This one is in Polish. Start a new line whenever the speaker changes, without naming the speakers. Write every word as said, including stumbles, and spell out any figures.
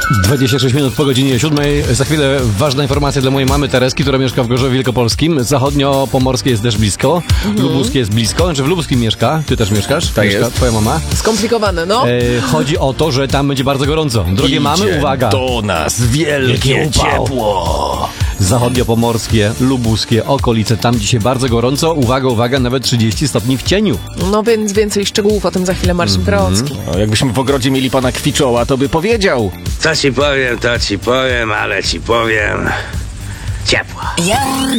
dwadzieścia sześć minut po godzinie siódmej. Za chwilę ważna informacja dla mojej mamy Tereski, która mieszka w Gorzowie Wielkopolskim. Zachodnio-Pomorskie jest też blisko. Mhm. Lubuskie jest blisko. Znaczy w Lubuskim mieszka. Ty też mieszkasz?
Tak
mieszka,
jest.
Twoja mama.
Skomplikowane, no.
E, chodzi o to, że tam będzie bardzo gorąco. Drogie
Idzie
mamy, uwaga.
do nas wielkie ciepło.
Zachodnio-Pomorskie, Lubuskie, okolice. Tam dzisiaj bardzo gorąco. Uwaga, uwaga, nawet trzydzieści stopni w cieniu.
No więc więcej szczegółów o tym za chwilę Marcin Prałocki.
No, jakbyśmy w ogrodzie mieli pana Kwiczoła, to by powiedział.
Co ci powiem, to ci powiem, ale ci powiem ciepło.
Ja